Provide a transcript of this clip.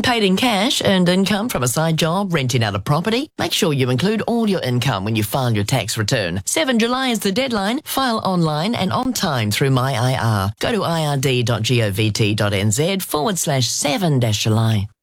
Paid in cash, earned income from a side job, renting out a property? Make sure you include all your income when you file your tax return. 7 July is the deadline. File online and on time through MyIR. Go to ird.govt.nz/7-July.